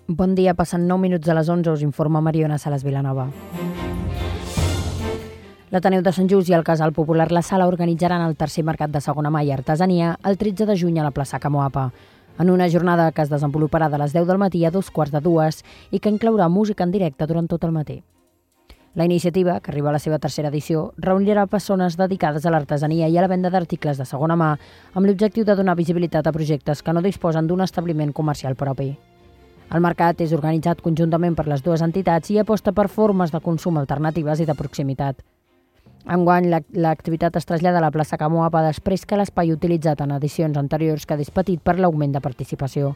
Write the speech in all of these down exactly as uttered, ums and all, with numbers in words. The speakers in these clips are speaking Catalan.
Bon dia, passen nou minuts de les onze, us informa Mariona Salas Vilanova. L'Ateneu de Sant Just i el Casal Popular La Sala organitzaran el tercer mercat de segona mà i artesania el tretze de juny a la plaça Camoapa, en una jornada que es desenvoluparà de les deu del matí a dos quarts de dues i que inclourà música en directe durant tot el matí. La iniciativa, que arriba a la seva tercera edició, reunirà persones dedicades a l'artesania i a la venda d'articles de segona mà amb l'objectiu de donar visibilitat a projectes que no disposen d'un establiment comercial propi. El mercat és organitzat conjuntament per les dues entitats i aposta per formes de consum alternatives i de proximitat. Enguany, l'activitat es trasllada a la plaça Camoapa després que l'espai utilitzat en edicions anteriors quedés petit per l'augment de participació.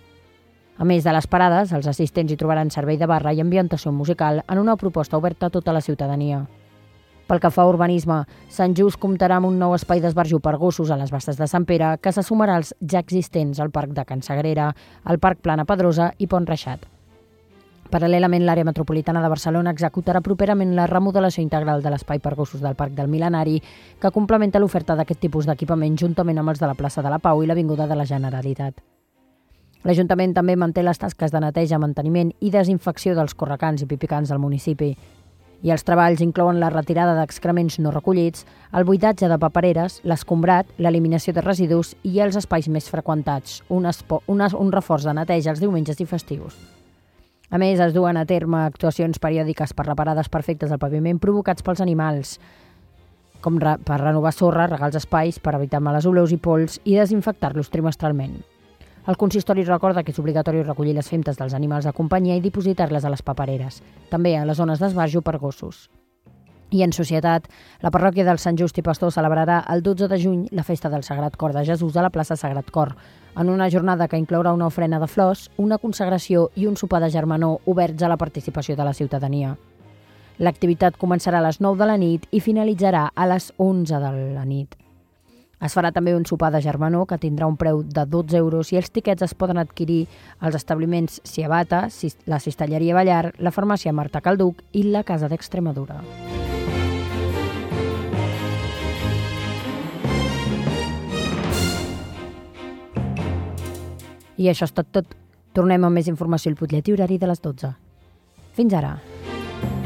A més de les parades, els assistents hi trobaran servei de barra i ambientació musical en una proposta oberta a tota la ciutadania. Pel que fa a urbanisme, Sant Just comptarà amb un nou espai d'esbarjo per gossos a les Basses de Sant Pere que se sumarà als ja existents al Parc de Can Sagrera, al Parc Plana Pedrosa i Pont Reixat. Paral·lelament, l'àrea metropolitana de Barcelona executarà properament la remodelació integral de l'espai per gossos del Parc del Mil·lenari, que complementa l'oferta d'aquest tipus d'equipament juntament amb els de la plaça de la Pau i l'Avinguda de la Generalitat. L'Ajuntament també manté les tasques de neteja, manteniment i desinfecció dels correcans i pipicans del municipi. I els treballs inclouen la retirada d'excrements no recollits, el buidatge de papereres, l'escombrat, l'eliminació de residus i els espais més freqüentats, un, espo, un, un reforç de neteja els diumenges i festius. A més, es duen a terme actuacions periòdiques per reparar desperfectes del paviment provocats pels animals, com re, per renovar sorra, regar els espais, per evitar males olors i pols i desinfectar-los trimestralment. El consistori recorda que és obligatori recollir les femtes dels animals de companyia i dipositar-les a les papereres, també a les zones d'esbarjo per gossos. I en societat, la parròquia del Sant Just i Pastor celebrarà el dotze de juny la festa del Sagrat Cor de Jesús a la plaça Sagrat Cor, en una jornada que inclourà una ofrena de flors, una consagració i un sopar de germanor oberts a la participació de la ciutadania. L'activitat començarà a les nou de la nit i finalitzarà a les onze de la nit. Es farà també un sopar de germanor que tindrà un preu de dotze euros i els tiquets es poden adquirir als establiments Ciabata, la Cistelleria Ballar, la farmàcia Marta Calduc i la Casa d'Extremadura. I això és tot tot. Tornem amb més informació al butlletí horari de les dotze. Fins ara.